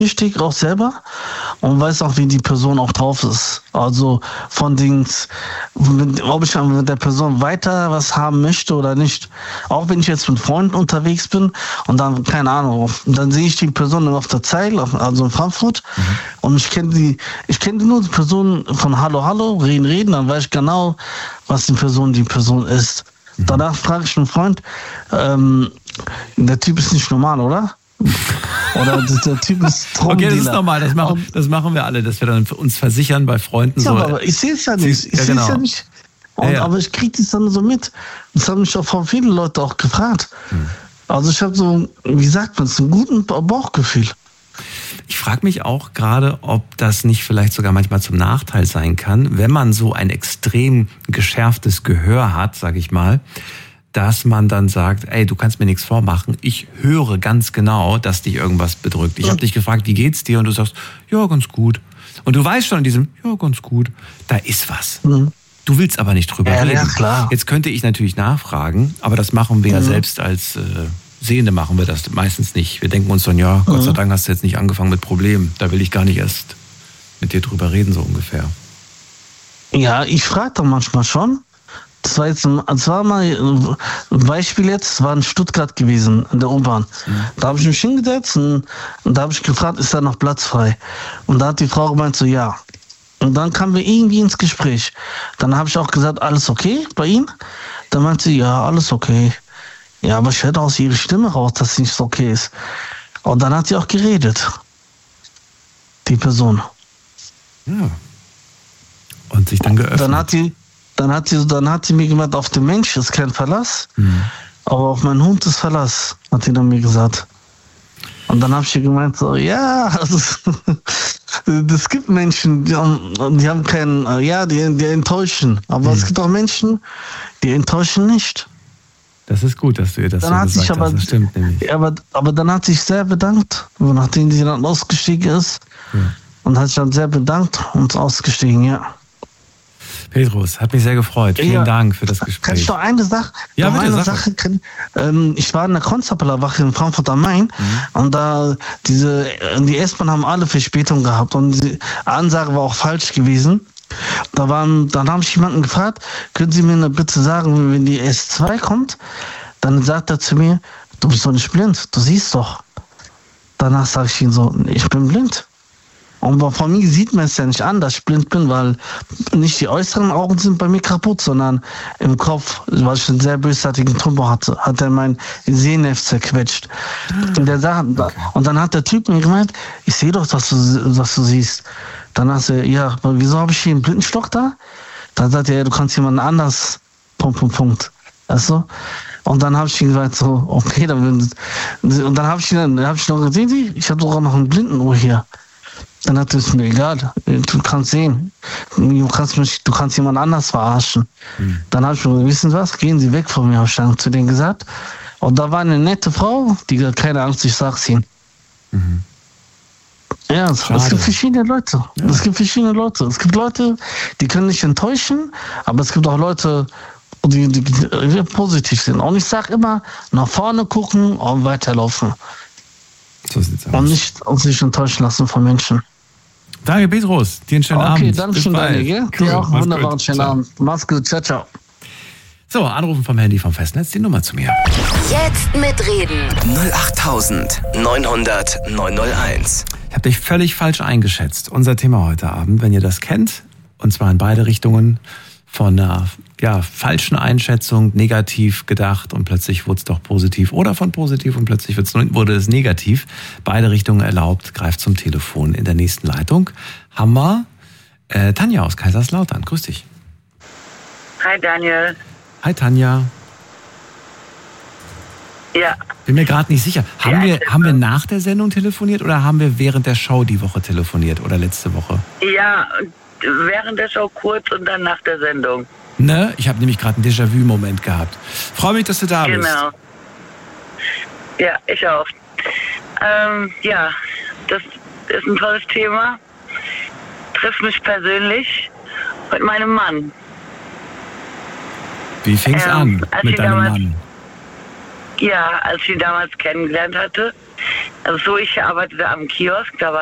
richtig auch selber und weiß auch, wie die Person auch drauf ist. Also von Dings, ob ich mit der Person weiter was haben möchte oder nicht. Auch wenn ich jetzt mit Freunden unterwegs bin und dann, keine Ahnung, dann sehe ich die Person auf der Zeil, also in Frankfurt, und ich kenne nur die Person von Hallo, reden, dann weiß ich genau, was die Person ist. Danach frage ich einen Freund, der Typ ist nicht normal, oder? Oder der Typ ist Drogendealer. Okay, das ist normal, das machen wir alle, dass wir dann uns versichern bei Freunden. Ja, so. Aber ich sehe es ja nicht. Aber ich kriege das dann so mit. Das haben mich auch von vielen Leuten auch gefragt. Also ich habe so, wie sagt man, so ein guten Bauchgefühl. Ich frage mich auch gerade, ob das nicht vielleicht sogar manchmal zum Nachteil sein kann, wenn man so ein extrem geschärftes Gehör hat, sage ich mal, dass man dann sagt, ey, du kannst mir nichts vormachen, ich höre ganz genau, dass dich irgendwas bedrückt. Ich habe dich gefragt, wie geht's dir? Und du sagst, ja, ganz gut. Und du weißt schon in diesem, ja, ganz gut, da ist was. Du willst aber nicht drüber reden. Ja, klar. Jetzt könnte ich natürlich nachfragen, aber das machen wir ja selbst als Sehende machen wir das meistens nicht. Wir denken uns dann, ja, Gott sei Dank hast du jetzt nicht angefangen mit Problemen. Da will ich gar nicht erst mit dir drüber reden, so ungefähr. Ja, ich frage doch manchmal schon. Das war mal ein Beispiel jetzt, es war in Stuttgart gewesen, in der U-Bahn. Da habe ich mich hingesetzt und da habe ich gefragt, ist da noch Platz frei? Und da hat die Frau gemeint, so ja. Und dann kamen wir irgendwie ins Gespräch. Dann habe ich auch gesagt, alles okay bei Ihnen? Dann meinte sie, ja, alles okay. Ja, aber ich hörte aus ihrer Stimme raus, dass es nicht so okay ist. Und dann hat sie auch geredet. Die Person. Ja. Und sich dann geöffnet. Dann hat sie mir gemeint, auf den Mensch ist kein Verlass, aber auf meinen Hund ist Verlass, hat sie dann mir gesagt. Und dann habe ich ihr gemeint, so, ja, es gibt Menschen, die haben keinen, die enttäuschen. Aber es gibt auch Menschen, die enttäuschen nicht. Das ist gut, dass du ihr das dann so gesagt hast. Das stimmt nämlich. Aber dann hat sich sehr bedankt, nachdem sie dann ausgestiegen ist. Und hat sich dann sehr bedankt und ausgestiegen, ja. Petrus, hat mich sehr gefreut. Vielen Dank für das Gespräch. Kann ich noch eine Sache? Ja, bitte, eine Sache. Ich war in der Konstablerwache in Frankfurt am Main und da die S-Bahn haben alle Verspätung gehabt und die Ansage war auch falsch gewesen. Dann habe ich jemanden gefragt, können Sie mir bitte sagen, wenn die S2 kommt, dann sagt er zu mir, du bist doch nicht blind, du siehst doch. Danach sage ich ihm so, ich bin blind. Und von mir sieht man es ja nicht an, dass ich blind bin, weil nicht die äußeren Augen sind bei mir kaputt, sondern im Kopf, weil ich einen sehr bösartigen Tumor hatte, hat er mein Sehnerv zerquetscht. Und dann hat der Typ mir gemeint, ich sehe doch, dass du siehst. Dann hat er, ja, wieso habe ich hier einen Blindenstock da? Dann sagt er, ja, du kannst jemanden anders, Punkt. Weißt du? Und dann habe ich ihm gesagt, so, okay, und dann habe ich noch gesehen, ich habe sogar noch ein Blindenuhr hier. Dann hat es mir egal, du kannst sehen, du kannst jemand anders verarschen. Dann habe ich mir gesagt, wissen Sie was, gehen Sie weg von mir, habe ich dann zu denen gesagt. Und da war eine nette Frau, die gesagt, keine Angst, ich sag's Ihnen. Ja, es gibt verschiedene Leute. Ja. Es gibt Leute, die können nicht enttäuschen, aber es gibt auch Leute, die positiv sind. Und ich sage immer, nach vorne gucken und weiterlaufen. So sieht's aus. Und nicht uns nicht enttäuschen lassen von Menschen. Danke, Petrus. Dir einen schönen Abend. Okay, danke schön, Daniel. Cool. Dir auch einen wunderbaren schönen Abend. Mach's gut. Ciao. So, anrufen vom Handy vom Festnetz, die Nummer zu mir. Jetzt mitreden. 08900 901. Ich habe dich völlig falsch eingeschätzt. Unser Thema heute Abend, wenn ihr das kennt, und zwar in beide Richtungen, von einer falschen Einschätzung, negativ gedacht und plötzlich wurde es doch positiv oder von positiv und plötzlich wurde es negativ. Beide Richtungen erlaubt, greift zum Telefon. In der nächsten Leitung haben wir Tanja aus Kaiserslautern. Grüß dich. Hi Daniel. Hi Tanja. Ja. Bin mir gerade nicht sicher. Haben wir nach der Sendung telefoniert oder haben wir während der Show die Woche telefoniert oder letzte Woche? Ja, während der Show kurz und dann nach der Sendung. Ne? Ich habe nämlich gerade einen Déjà-vu-Moment gehabt. Freue mich, dass du da bist. Genau. Ja, ich auch. Das ist ein tolles Thema. Trifft mich persönlich mit meinem Mann. Wie fing es an mit deinem Mann? Ja, als ich ihn damals kennengelernt hatte, Also so, ich arbeitete am Kiosk, da war